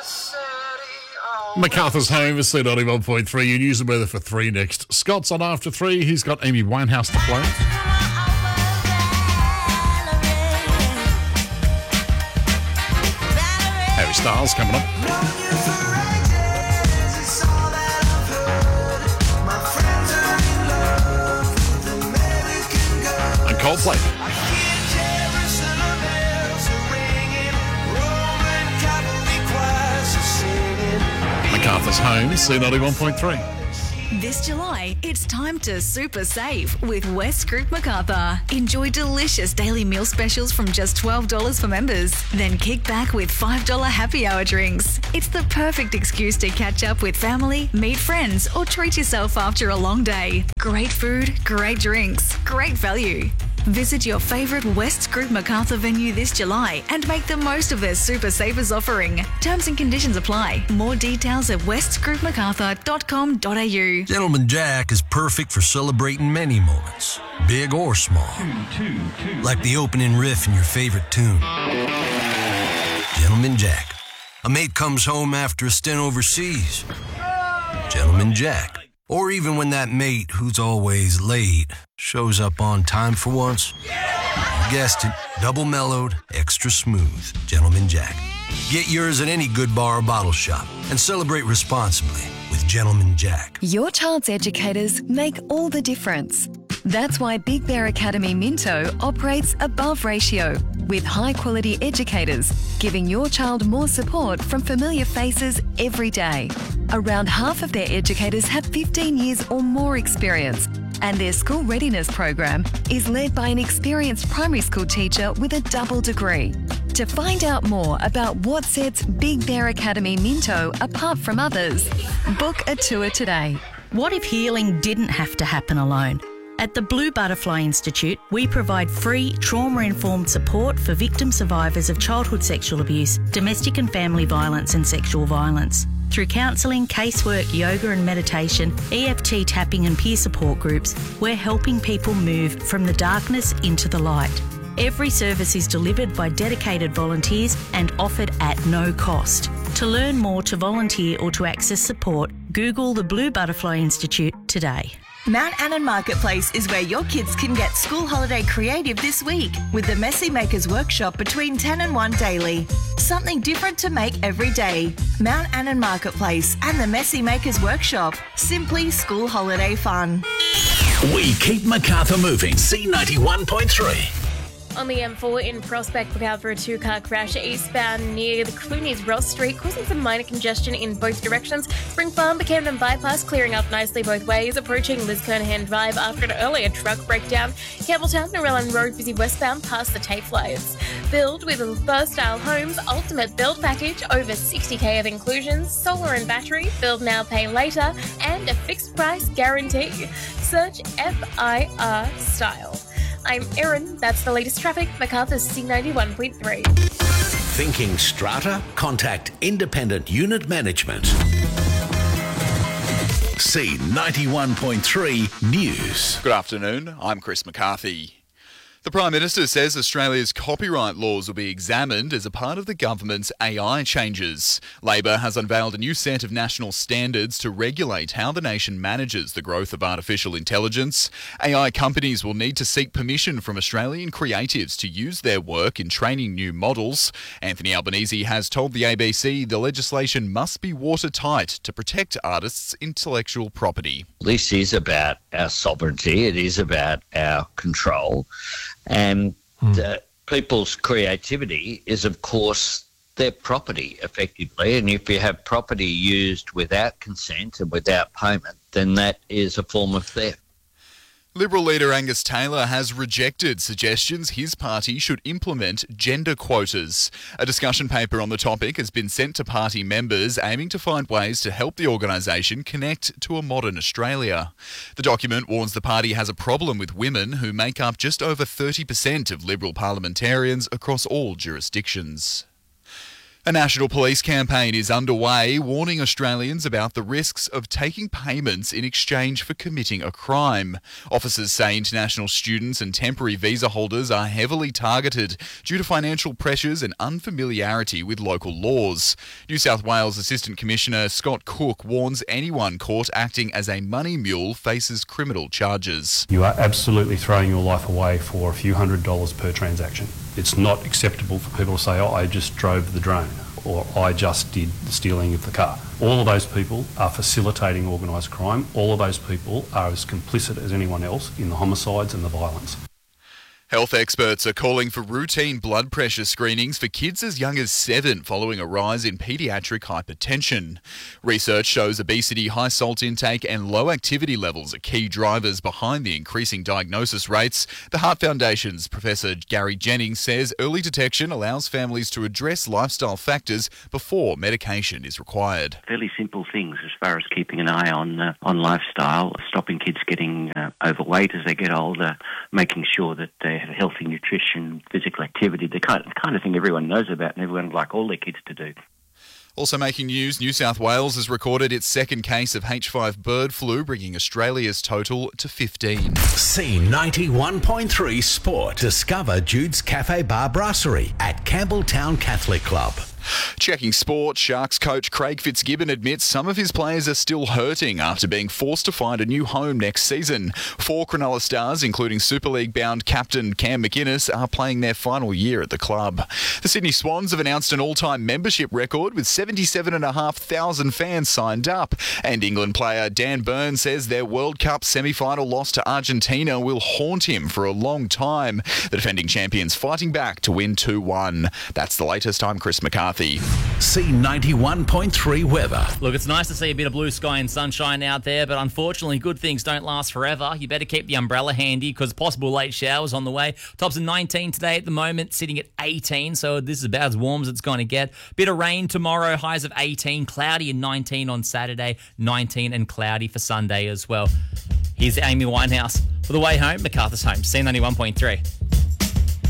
MacArthur's home is C91.3. You news and weather for 3 next. Scott's on after 3. He's got Amy Winehouse to play. Harry Styles coming up. And Coldplay. MacArthur's home, C91.3. This July, it's time to super save with West Group MacArthur. Enjoy delicious daily meal specials from just $12 for members. Then kick back with $5 happy hour drinks. It's the perfect excuse to catch up with family, meet friends, or treat yourself after a long day. Great food, great drinks, great value. Visit your favourite West Group MacArthur venue this July and make the most of their Super Savers offering. Terms and conditions apply. More details at westgroupmacarthur.com.au. Gentleman Jack is perfect for celebrating many moments, big or small. Like the opening riff in your favorite tune. Gentleman Jack. A mate comes home after a stint overseas. Gentleman Jack. Or even when that mate, who's always late, shows up on time for once. You guessed it, double mellowed, extra smooth. Gentleman Jack. Get yours at any good bar or bottle shop and celebrate responsibly with Gentleman Jack. Your child's educators make all the difference. That's why Big Bear Academy Minto operates above ratio with high-quality educators, giving your child more support from familiar faces every day. Around half of their educators have 15 years or more experience, and their school readiness program is led by an experienced primary school teacher with a double degree. To find out more about what sets Big Bear Academy Minto apart from others, book a tour today. What if healing didn't have to happen alone? At the Blue Butterfly Institute, we provide free trauma-informed support for victim survivors of childhood sexual abuse, domestic and family violence and sexual violence. Through counselling, casework, yoga and meditation, EFT tapping and peer support groups, we're helping people move from the darkness into the light. Every service is delivered by dedicated volunteers and offered at no cost. To learn more, to volunteer or to access support, Google the Blue Butterfly Institute today. Mount Annan Marketplace is where your kids can get school holiday creative this week with the Messy Makers Workshop between 10 and 1 daily. Something different to make every day. Mount Annan Marketplace and the Messy Makers Workshop. Simply school holiday fun. We keep MacArthur moving. C91.3. On the M4 in Prospect, look out for a two-car crash eastbound near the Clooney's Ross Street, causing some minor congestion in both directions. Spring Farm, Camden Bypass clearing up nicely both ways, approaching Liz Kernahan Drive after an earlier truck breakdown. Campbelltown, Narellan Road, busy westbound past the Tate Flyers. Build with Burstyle Homes Ultimate Build Package, over 60k of inclusions, solar and battery, build now, pay later, and a fixed price guarantee. Search FIR Style. I'm Erin. That's the latest traffic. MacArthur's C91.3. Thinking strata? Contact Independent Unit Management. C91.3 News. Good afternoon. I'm Chris McCarthy. The Prime Minister says Australia's copyright laws will be examined as a part of the government's AI changes. Labor has unveiled a new set of national standards to regulate how the nation manages the growth of artificial intelligence. AI companies will need to seek permission from Australian creatives to use their work in training new models. Anthony Albanese has told the ABC the legislation must be watertight to protect artists' intellectual property. This is about our sovereignty. It is about our control. And people's creativity is, of course, their property, effectively. And if you have property used without consent and without payment, then that is a form of theft. Liberal leader Angus Taylor has rejected suggestions his party should implement gender quotas. A discussion paper on the topic has been sent to party members aiming to find ways to help the organisation connect to a modern Australia. The document warns the party has a problem with women who make up just over 30% of Liberal parliamentarians across all jurisdictions. A national police campaign is underway, warning Australians about the risks of taking payments in exchange for committing a crime. Officers say international students and temporary visa holders are heavily targeted due to financial pressures and unfamiliarity with local laws. New South Wales Assistant Commissioner Scott Cook warns anyone caught acting as a money mule faces criminal charges. You are absolutely throwing your life away for a few $100s per transaction. It's not acceptable for people to say, oh, I just drove the drone, or I just did the stealing of the car. All of those people are facilitating organised crime. All of those people are as complicit as anyone else in the homicides and the violence. Health experts are calling for routine blood pressure screenings for kids as young as 7 following a rise in paediatric hypertension. Research shows obesity, high salt intake and low activity levels are key drivers behind the increasing diagnosis rates. The Heart Foundation's Professor Gary Jennings says early detection allows families to address lifestyle factors before medication is required. Fairly simple things as far as keeping an eye on lifestyle, stopping kids getting overweight as they get older, making sure that they have healthy nutrition, physical activity, the kind of thing everyone knows about and everyone would like all their kids to do. Also making news, New South Wales has recorded its second case of H5 bird flu, bringing Australia's total to 15. C91.3 Sport. Discover Jude's Cafe Bar Brasserie at Campbelltown Catholic Club. Checking sport, Sharks coach Craig Fitzgibbon admits some of his players are still hurting after being forced to find a new home next season. 4 Cronulla stars, including Super League-bound captain Cam McInnes, are playing their final year at the club. The Sydney Swans have announced an all-time membership record with 77,500 fans signed up. And England player Dan Burn says their World Cup semi-final loss to Argentina will haunt him for a long time. The defending champions fighting back to win 2-1. That's the latest. I'm Chris McCarthy. C91.3 weather. Look, it's nice to see a bit of blue sky and sunshine out there, but unfortunately good things don't last forever. You better keep the umbrella handy because possible late showers on the way. Tops of 19 today at the moment, sitting at 18, so this is about as warm as it's going to get. Bit of rain tomorrow, highs of 18, cloudy and 19 on Saturday, 19 and cloudy for Sunday as well. Here's Amy Winehouse. For the way home, MacArthur's home, C91.3.